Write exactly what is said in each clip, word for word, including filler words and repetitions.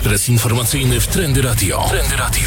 Ekspres informacyjny w Trendy Radio. Trendy Radio.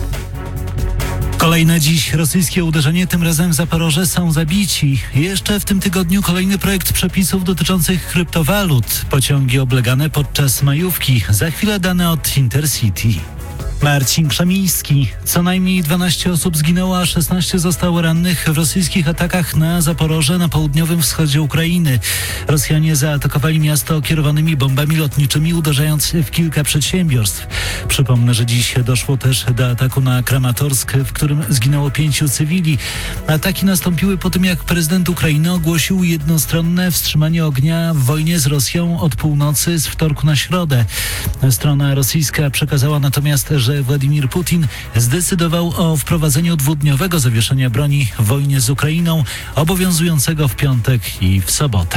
Kolejne dziś rosyjskie uderzenie, tym razem w Zaporoże, są zabici. Jeszcze w tym tygodniu kolejny projekt przepisów dotyczących kryptowalut. Pociągi oblegane podczas majówki. Za chwilę dane od Intercity. Marcin Krzemiński. Co najmniej dwanaście osób zginęło, a szesnaście zostało rannych w rosyjskich atakach na Zaporoże na południowym wschodzie Ukrainy. Rosjanie zaatakowali miasto kierowanymi bombami lotniczymi, uderzając w kilka przedsiębiorstw. Przypomnę, że dziś doszło też do ataku na Kramatorsk, w którym zginęło pięciu cywili. Ataki nastąpiły po tym, jak prezydent Ukrainy ogłosił jednostronne wstrzymanie ognia w wojnie z Rosją od północy z wtorku na środę. Strona rosyjska przekazała natomiast, że Władimir Putin zdecydował o wprowadzeniu dwudniowego zawieszenia broni w wojnie z Ukrainą, obowiązującego w piątek i w sobotę.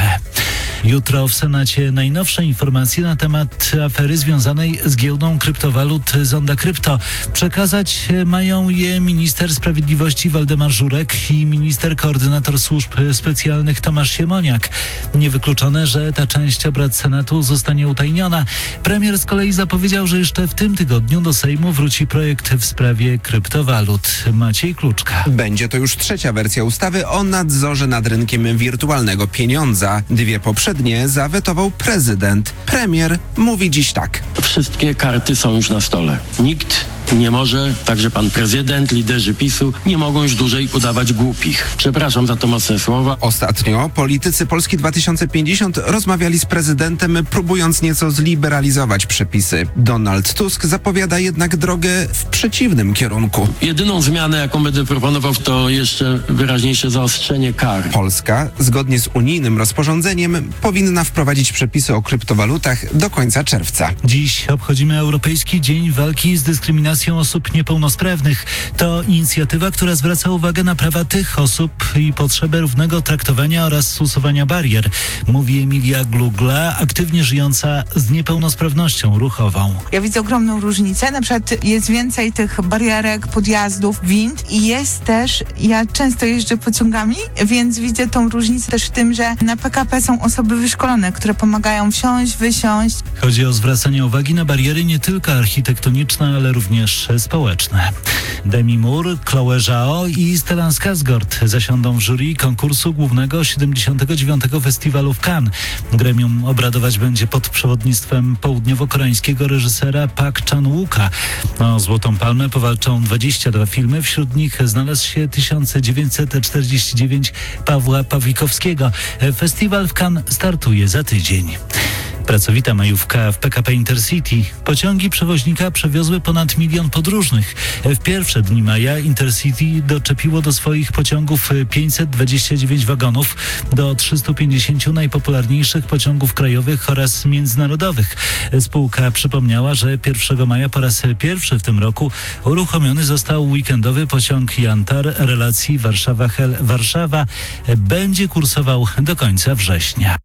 Jutro w Senacie najnowsze informacje na temat afery związanej z giełdą kryptowalut Zonda Krypto. Przekazać mają je minister sprawiedliwości Waldemar Żurek i minister koordynator służb specjalnych Tomasz Siemoniak. Niewykluczone, że ta część obrad Senatu zostanie utajniona. Premier z kolei zapowiedział, że jeszcze w tym tygodniu do Sejmu wróci projekt w sprawie kryptowalut. Maciej Kluczka. Będzie to już trzecia wersja ustawy o nadzorze nad rynkiem wirtualnego pieniądza. Dwie poprzednie zawetował prezydent. Premier mówi dziś tak. Wszystkie karty są już na stole. Nikt nie może, także pan prezydent, liderzy PiSu nie mogą już dłużej udawać głupich. Przepraszam za to mocne słowa. Ostatnio politycy Polski dwa tysiące pięćdziesiąt rozmawiali z prezydentem, próbując nieco zliberalizować przepisy. Donald Tusk zapowiada jednak drogę w przeciwnym kierunku. Jedyną zmianę, jaką będę proponował, to jeszcze wyraźniejsze zaostrzenie kar. Polska, zgodnie z unijnym rozporządzeniem, powinna wprowadzić przepisy o kryptowalutach do końca czerwca. Dziś obchodzimy Europejski Dzień Walki z Dyskryminacją osób niepełnosprawnych. To inicjatywa, która zwraca uwagę na prawa tych osób i potrzebę równego traktowania oraz usuwania barier, mówi Emilia Glugla, aktywnie żyjąca z niepełnosprawnością ruchową. Ja widzę ogromną różnicę. Na przykład jest więcej tych barierek, podjazdów, wind i jest też, ja często jeżdżę pociągami, więc widzę tą różnicę też w tym, że na P K P są osoby wyszkolone, które pomagają wsiąść, wysiąść. Chodzi o zwracanie uwagi na bariery nie tylko architektoniczne, ale również społeczne. Demi Moore, Chloe Zhao i Stellan Skarsgård zasiądą w jury konkursu głównego siedemdziesiątego dziewiątego Festiwalu w Cannes. Gremium obradować będzie pod przewodnictwem południowo-koreańskiego reżysera Park Chan-wooka. O Złotą Palmę powalczą dwadzieścia dwa filmy, wśród nich znalazł się tysiąc dziewięćset czterdzieści dziewięć Pawła Pawlikowskiego. Festiwal w Cannes startuje za tydzień. Pracowita majówka w P K P Intercity. Pociągi przewoźnika przewiozły ponad milion podróżnych. W pierwsze dni maja Intercity doczepiło do swoich pociągów pięćset dwadzieścia dziewięć wagonów do trzystu pięćdziesięciu najpopularniejszych pociągów krajowych oraz międzynarodowych. Spółka przypomniała, że pierwszego maja po raz pierwszy w tym roku uruchomiony został weekendowy pociąg Jantar relacji Warszawa-Hel Warszawa. Będzie kursował do końca września.